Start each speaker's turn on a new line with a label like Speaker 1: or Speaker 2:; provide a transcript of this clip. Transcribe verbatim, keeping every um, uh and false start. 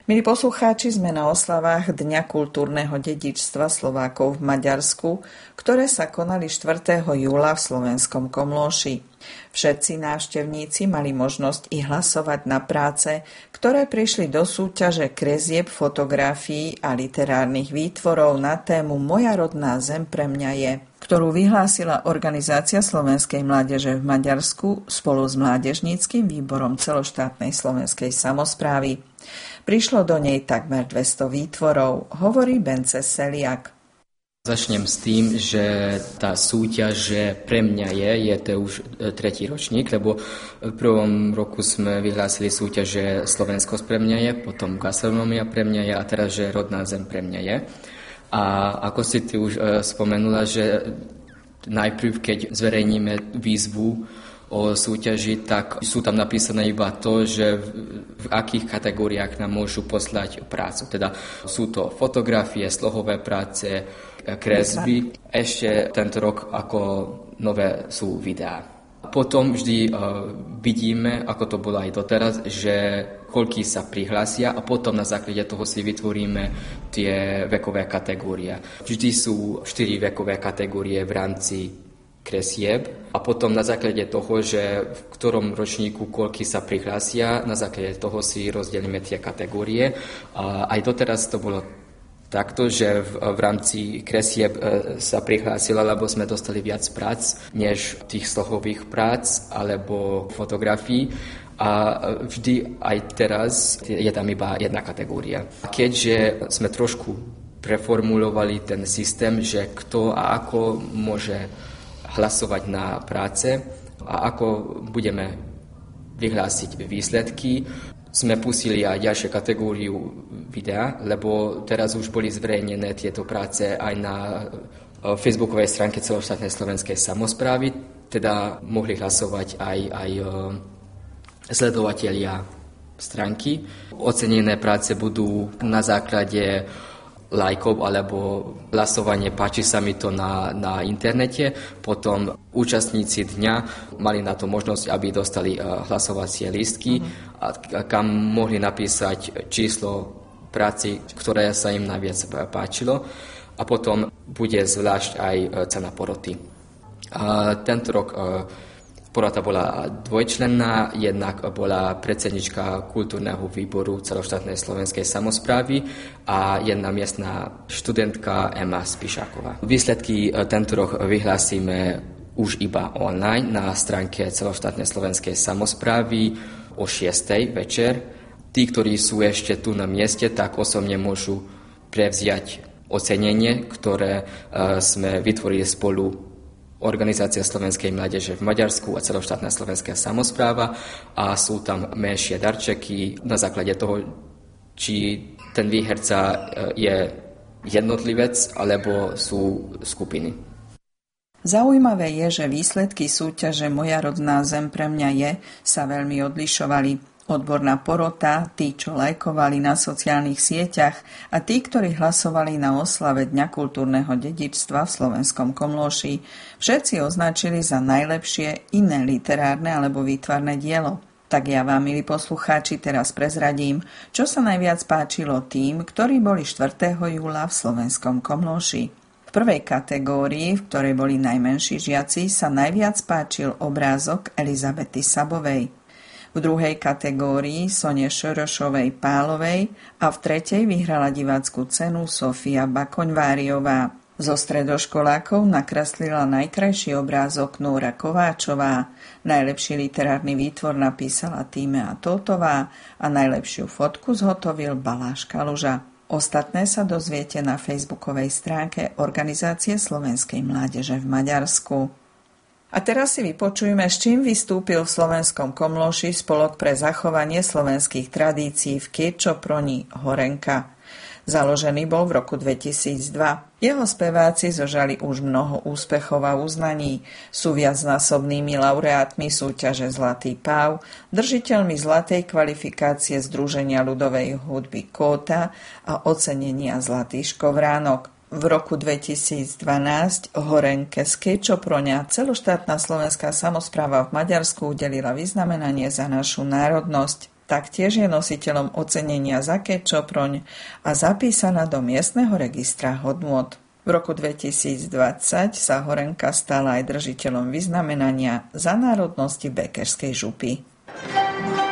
Speaker 1: Milí poslucháči, sme na oslavách Dňa kultúrneho dedičstva Slovákov v Maďarsku, ktoré sa konali štvrtého júla v slovenskom Komlóši. Všetci návštevníci mali možnosť i hlasovať na práce, ktoré prišli do súťaže kresieb, fotografií a literárnych výtvorov na tému Moja rodná zem pre mňa je, ktorú vyhlásila Organizácia slovenskej mládeže v Maďarsku spolu s Mládežníckym výborom celoštátnej slovenskej samosprávy. Prišlo do nej takmer dvesto výtvorov, hovorí Bence Seliak.
Speaker 2: Začnem s tým, že tá súťaž pre mňa je, je to už tretí ročník, lebo v prvom roku sme vyhlásili súťaž, že Slovensko pre mňa je, potom gastronomia pre mňa je a teraz, že rodná zem pre mňa je. A ako si ty už spomenula, že najprv, keď zverejníme výzvu o súťaži, tak sú tam napísané iba to, že v, v akých kategóriách nám môžu poslať prácu. Teda sú to fotografie, slohové práce, kresby. Ešte tento rok ako nové sú videá. Potom vždy uh, vidíme, ako to bolo aj doteraz, že koľký sa prihlásia a potom na základe toho si vytvoríme tie vekové kategórie. Vždy sú štyri vekové kategórie v rámci kresieb a potom na základe toho, že v ktorom ročníku koľky sa prihlásia, na základe toho si rozdelíme tie kategórie. A aj doteraz to bolo takto, že v, v rámci kresieb sa prihlásila, lebo sme dostali viac prác než tých slohových prác alebo fotografií. A vždy aj teraz je tam iba jedna kategória. Keďže sme trošku preformulovali ten systém, že kto a ako môže hlasovať na práce a ako budeme vyhlásiť výsledky, sme pustili aj ďalšiu kategóriu videa, lebo teraz už boli zverejnené tieto práce aj na facebookovej stránke celoštátnej slovenskej samosprávy, teda mohli hlasovať aj, aj sledovatelia stránky. Ocenené práce budú na základe lajkov alebo hlasovanie páči sa mi to na, na internete. Potom účastníci dňa mali na to možnosť, aby dostali uh, hlasovacie lístky, uh-huh. a kam mohli napísať číslo práci, ktoré sa im najviac páčilo. A potom bude zvlášť aj uh, cena poroty. Uh, tento rok uh, porota bola dvojčlenná, jednak bola predsednička kultúrneho výboru celoštátnej slovenskej samosprávy a jedna miestna študentka Ema Spišáková. Výsledky tento rok vyhlásime už iba online na stránke celoštátnej slovenskej samosprávy o šiestej večer. Tí, ktorí sú ešte tu na mieste, tak osobne môžu prevziať ocenenie, ktoré sme vytvorili spolu Organizácia slovenskej mládeže v Maďarsku a celoštátna slovenská samospráva a sú tam menšie darčeky na základe toho, či ten výherca je jednotlivec alebo sú skupiny.
Speaker 1: Zaujímavé je, že výsledky súťaže Moja rodná zem pre mňa je sa veľmi odlišovali. Odborná porota, tí, čo lajkovali na sociálnych sieťach a tí, ktorí hlasovali na oslave Dňa kultúrneho dedičstva v slovenskom Komlóši, všetci označili za najlepšie iné literárne alebo výtvarné dielo. Tak ja vám, milí poslucháči, teraz prezradím, čo sa najviac páčilo tým, ktorí boli štvrtého júla v slovenskom Komlóši. V prvej kategórii, v ktorej boli najmenší žiaci, sa najviac páčil obrázok Elizabety Sabovej. V druhej kategórii Sone Šorošovej Pálovej a v tretej vyhrala divácku cenu Sofia Bakoňváriová. Zo stredoškolákov nakreslila najkrajší obrázok Nóra Kováčová, najlepší literárny výtvor napísala Tímea Tótová a najlepšiu fotku zhotovil Baláš Kaluža. Ostatné sa dozviete na facebookovej stránke Organizácie slovenskej mládeže v Maďarsku. A teraz si vypočujeme, s čím vystúpil v slovenskom Komlóši Spolok pre zachovanie slovenských tradícií v Kirčoproni Horenka. Založený bol v roku dvetisícdva. Jeho speváci zožali už mnoho úspechov a uznaní. Sú viacnásobnými laureátmi súťaže Zlatý páv, držiteľmi zlatej kvalifikácie Združenia ľudovej hudby Kóta a ocenenia Zlatý škovránok. V roku dvetisícdvanásť Horenke z Kirčoproňa celoštátna slovenská samospráva v Maďarsku udelila vyznamenanie za našu národnosť. Taktiež je nositeľom ocenenia za kečoproň a zapísaná do miestneho registra hodnôt. V roku dvetisícdvadsať sa Horenka stala aj držiteľom vyznamenania za národnosti Bekerskej župy.